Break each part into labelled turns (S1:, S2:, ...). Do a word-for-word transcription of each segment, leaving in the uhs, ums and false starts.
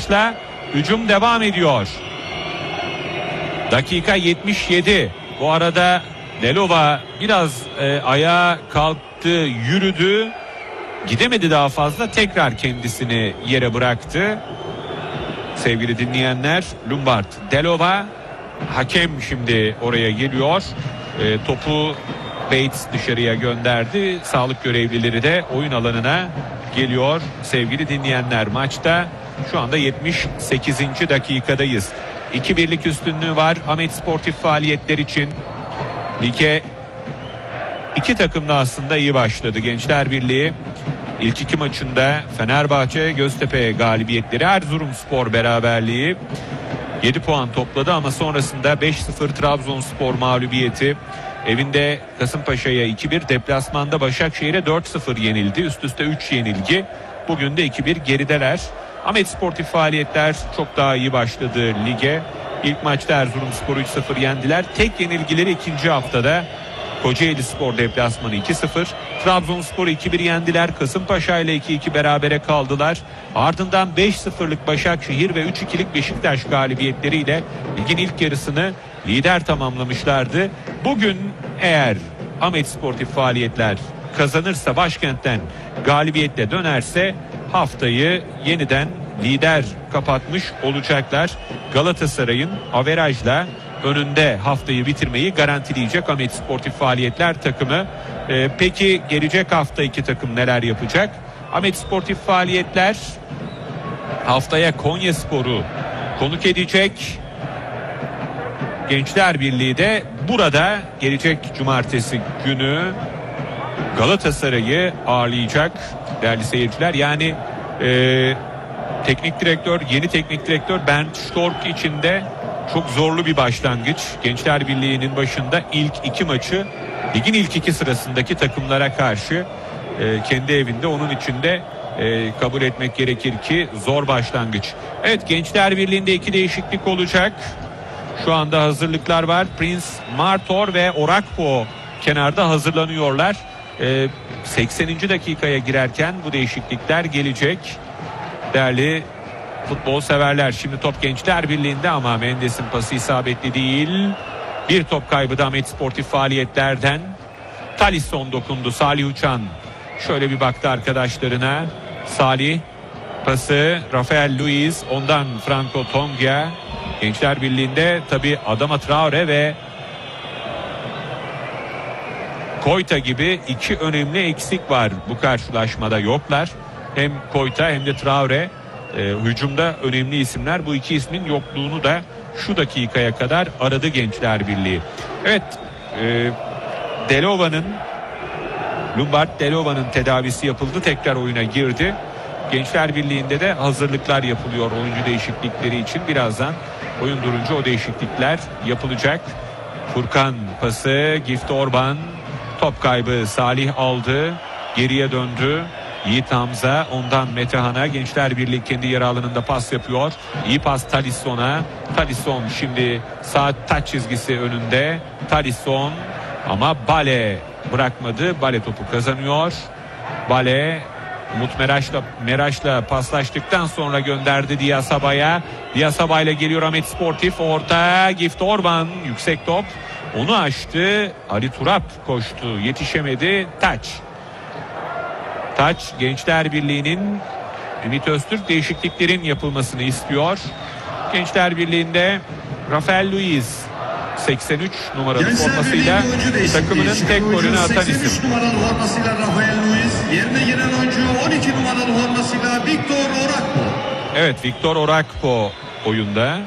S1: Mutmeraş'la hücum devam ediyor. Dakika yetmiş yedi. Bu arada Delova biraz e, ayağa kalktı, yürüdü. Gidemedi daha fazla. Tekrar kendisini yere bıraktı. Sevgili dinleyenler, Lombard, Delova, hakem şimdi oraya geliyor. E, topu Bates dışarıya gönderdi. Sağlık görevlileri de oyun alanına geliyor. Sevgili dinleyenler, maçta şu anda yetmiş sekizinci dakikadayız. iki birlik üstünlüğü var Ahmet sportif faaliyetler için. Lige iki takım da aslında iyi başladı. Gençler Birliği ilk iki maçında Fenerbahçe, Göztepe galibiyetleri, Erzurumspor beraberliği, yedi puan topladı ama sonrasında beş sıfır Trabzonspor mağlubiyeti, evinde Kasımpaşa'ya iki bir, deplasmanda Başakşehir'e dört sıfır yenildi. Üst üste üç yenilgi. Bugün de iki bir gerideler. Ahmet sportif faaliyetler çok daha iyi başladı lige. İlk maçta Erzurumspor'u üç sıfır yendiler. Tek yenilgileri ikinci haftada Kocaelispor deplasmanı iki sıfır. Trabzonspor'u iki bir yendiler. Kasımpaşa ile iki iki berabere kaldılar. Ardından beş sıfırlık Başakşehir ve üç ikilik Beşiktaş galibiyetleriyle ligin ilk yarısını lider tamamlamışlardı. Bugün eğer Ahmet sportif faaliyetler kazanırsa, başkentten galibiyetle dönerse haftayı yeniden lider kapatmış olacaklar. Galatasaray'ın averajla önünde haftayı bitirmeyi garantileyecek Ahmet sportif faaliyetler takımı. Ee, peki gelecek hafta iki takım neler yapacak? Ahmet sportif faaliyetler haftaya Konyaspor'u konuk edecek. Gençler Birliği de burada gelecek cumartesi günü Galatasaray'ı ağırlayacak değerli seyirciler. Yani e, teknik direktör, yeni teknik direktör Bernd Stork için de çok zorlu bir başlangıç. Gençler Birliği'nin başında ilk iki maçı ligin ilk iki sırasındaki takımlara karşı e, kendi evinde, onun için de e, kabul etmek gerekir ki zor başlangıç. Evet, Gençler Birliği'nde iki değişiklik olacak. Şu anda hazırlıklar var. Prince Martor ve Orakpo kenarda hazırlanıyorlar. E, sekseninci dakikaya girerken bu değişiklikler gelecek. Değerli futbol severler, şimdi top Gençler Birliği'nde ama Mendes'in pası isabetli değil. Bir top kaybı da Ahmet sportif faaliyetlerden. Talisson dokundu. Salih Uçan şöyle bir baktı arkadaşlarına. Salih pası Rafael Luiz, ondan Franco Tongia. Gençler Birliği'nde tabi Adama Traore ve Koyta gibi iki önemli eksik var. Bu karşılaşmada yoklar. Hem Koyta hem de Traore e, hücumda önemli isimler. Bu iki ismin yokluğunu da şu dakikaya kadar aradı Gençler Birliği. Evet, e, Delova'nın Lombard Delova'nın tedavisi yapıldı. Tekrar oyuna girdi. Gençler Birliği'nde de hazırlıklar yapılıyor oyuncu değişiklikleri için. Birazdan oyun durunca o değişiklikler yapılacak. Furkan pası, Gift Orban, top kaybı, Salih aldı, geriye döndü. Yiğit Hamza, ondan Metehan'a. Gençler Birliği kendi yarı alanında pas yapıyor. İyi pas Talisson'a. Talisson şimdi sağ taç çizgisi önünde. Talisson ama Bale bırakmadı. Bale topu kazanıyor. Bale Umut Meraş'la Meraş'la paslaştıktan sonra gönderdi Diyasaba'ya. Diyasaba'yla geliyor Ahmet Sportif. Orta Gift Orban, yüksek top. Onu açtı. Ali Turap koştu. Yetişemedi. Taç. Taç Gençler Birliği'nin Ümit Öztürk değişikliklerin yapılmasını istiyor. Gençler Birliği'nde Rafael Luiz seksen üç numaralı
S2: Gençler
S1: formasıyla takımının tek golünü atan isim.
S2: seksen üç numaralı formasıyla Rafael Luiz, yerine giren oyuncu on iki numaralı formasıyla Victor Orakpo.
S1: Evet, Victor Orakpo oyunda.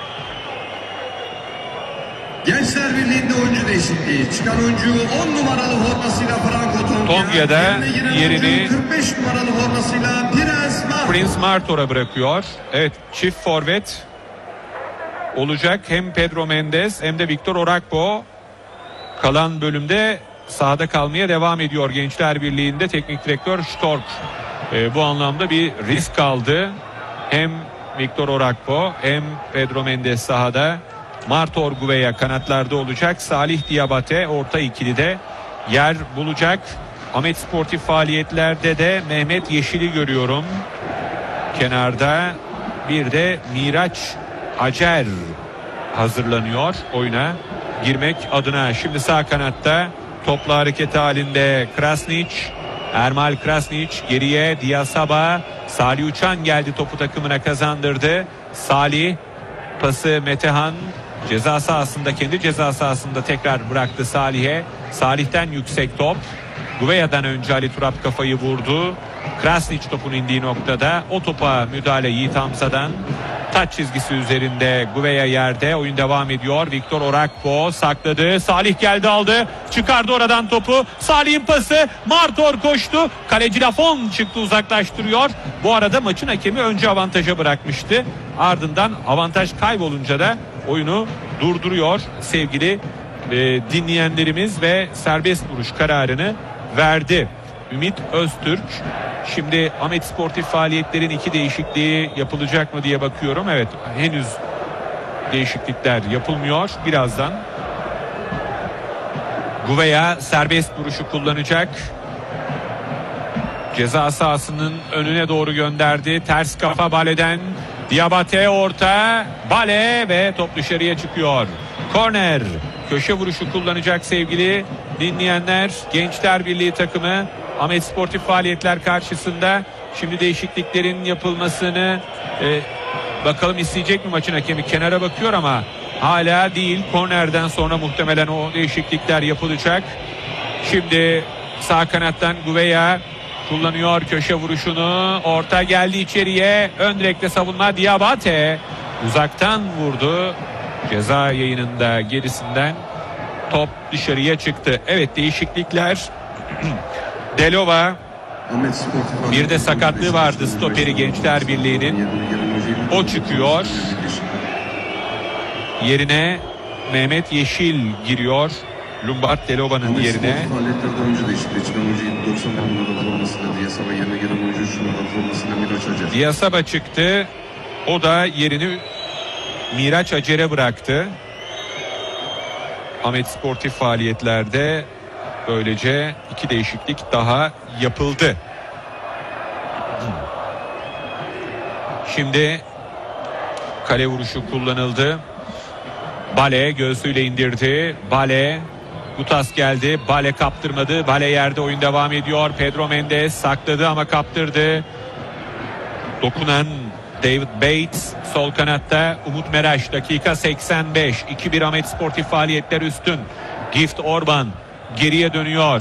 S2: Gençler Birliği'nde oyuncu değişikliği. Çıkan oyuncu on numaralı formasıyla Franco Tongia.
S1: Tonga'da yerini
S2: kırk beş numaralı formasıyla Prince Martor.
S1: Prince Martor'a bırakıyor. Evet, çift forvet olacak. Hem Pedro Mendes hem de Victor Orakpo. Kalan bölümde sahada kalmaya devam ediyor Gençler Birliği'nde. Teknik direktör Stork e, bu anlamda bir risk aldı. Hem Victor Orakpo hem Pedro Mendes sahada. Martor Gouveia kanatlarda olacak. Salih Diabate orta ikilide yer bulacak. Ahmet sportif faaliyetlerde de Mehmet Yeşil'i görüyorum kenarda. bir de Miraç Acer hazırlanıyor oyuna girmek adına. Şimdi sağ kanatta topla hareket halinde Krasnić, Ermal Krasnić geriye Diasaba, Salih Uçan geldi, topu takımına kazandırdı. Salih pası Metehan ceza sahasında, kendi ceza sahasında tekrar bıraktı Salih'e. Salih'ten yüksek top. Gouvea'dan önce Ali Turap kafayı vurdu. Krasnić topun indiği noktada o topa müdahale Yiğit Hamza'dan. Taç çizgisi üzerinde Gouvea yerde, oyun devam ediyor. Victor Orakpo sakladı. Salih geldi, aldı. Çıkardı oradan topu. Salih'in pası. Martor koştu. Kaleci Lafon çıktı, uzaklaştırıyor. Bu arada maçın hakemi önce avantaja bırakmıştı. Ardından avantaj kaybolunca da oyunu durduruyor sevgili e, dinleyenlerimiz ve serbest vuruş kararını verdi Ümit Öztürk. Şimdi Ahmet Sportif faaliyetlerin iki değişikliği yapılacak mı diye bakıyorum. Evet, henüz değişiklikler yapılmıyor. Birazdan Gouvea serbest vuruşu kullanacak. Ceza sahasının önüne doğru gönderdi. Ters kafa Bale'den. Diabate orta. Bale ve top dışarıya çıkıyor. Korner. Köşe vuruşu kullanacak sevgili dinleyenler. Gençler Birliği takımı Ahmet Sportif faaliyetler karşısında. Şimdi değişikliklerin yapılmasını e, bakalım isteyecek mi maçın hakemi? Kenara bakıyor ama hala değil. Kornerden sonra muhtemelen o değişiklikler yapılacak. Şimdi sağ kanattan Gouvea kullanıyor köşe vuruşunu. Orta geldi içeriye. Ön direkte savunma Diabate. Uzaktan vurdu. Ceza yayınında gerisinden top dışarıya çıktı. Evet, değişiklikler. Delova, bir de sakatlığı vardı stoperi Gençler Birliği'nin. O çıkıyor. Yerine Mehmet Yeşil giriyor. Lombard Delova'nın yerine. Diasaba çıktı. O da yerini Miraç Acer'e bıraktı. Ahmet Sportif faaliyetlerde böylece iki değişiklik daha yapıldı. Şimdi kale vuruşu kullanıldı. Bale göğsüyle indirdi. Bale, Gutas geldi. Bale kaptırmadı. Bale yerde, oyun devam ediyor. Pedro Mendes sakladı ama kaptırdı. Dokunan David Bates sol kanatta. Umut Meraş dakika seksen beş. iki bir Ahmet Sportif faaliyetler üstün. Gift Orban geriye dönüyor.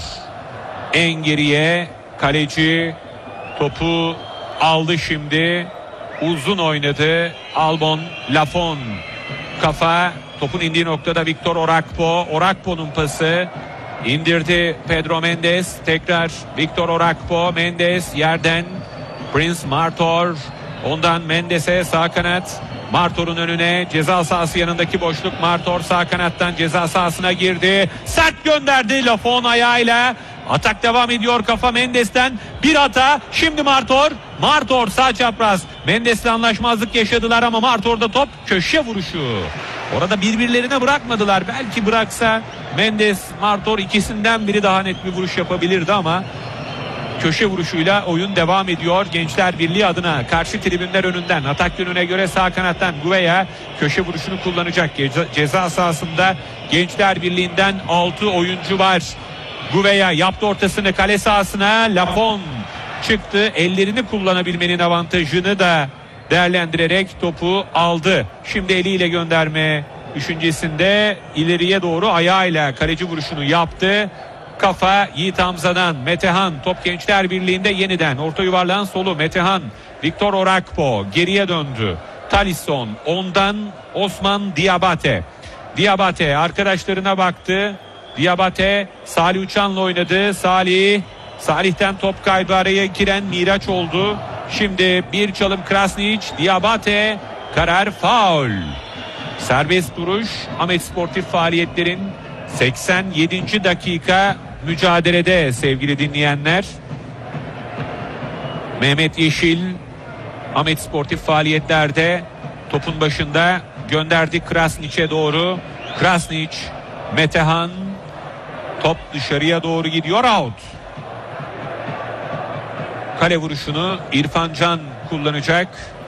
S1: En geriye kaleci topu aldı şimdi. Uzun oynadı. Albon Lafon. Kafa, topun indiği noktada Victor Orakpo. Orakpo'nun pası. İndirdi Pedro Mendes. Tekrar Victor Orakpo. Mendes yerden. Prince Martor. Ondan Mendes'e sağ kanat. Martor'un önüne, ceza sahası yanındaki boşluk. Martor sağ kanattan ceza sahasına girdi. Sert gönderdi Lafon ayağıyla. Atak devam ediyor, kafa Mendes'ten. Bir hata. Şimdi Martor. Martor sağ çapraz. Mendes'le anlaşmazlık yaşadılar ama Martor'da top, köşe vuruşu. Orada birbirlerine bırakmadılar. Belki bıraksa Mendes, Martor ikisinden biri daha net bir vuruş yapabilirdi ama köşe vuruşuyla oyun devam ediyor Gençler Birliği adına. Karşı tribünler önünden, atak yönüne göre sağ kanattan Gouvea köşe vuruşunu kullanacak. Ceza, ceza sahasında Gençler Birliği'nden altı oyuncu var. Gouvea yaptı ortasını kale sahasına. Lafon çıktı. Ellerini kullanabilmenin avantajını da değerlendirerek topu aldı. Şimdi eliyle gönderme düşüncesinde ileriye doğru ayağıyla kaleci vuruşunu yaptı. Kafa Yiğit Hamza'dan. Metehan, top Gençler Birliği'nde yeniden. Orta yuvarlağın solu Metehan. Victor Orakpo geriye döndü. Talisson, ondan Osman Diabate. Diabate arkadaşlarına baktı. Diabate Salih Uçan'la oynadı. Salih, Salih'ten top kaybı, araya giren Miraç oldu. Şimdi bir çalım Krasnić, Diabate, karar faul. Serbest duruş. Ahmet Sportif faaliyetlerin seksen yedinci dakika mücadelede sevgili dinleyenler. Mehmet Yeşil Ahmet Sportif faaliyetlerde topun başında, gönderdi Krasnić'e doğru. Krasnić, Metehan, top dışarıya doğru gidiyor, out. Kale vuruşunu İrfan Can kullanacak.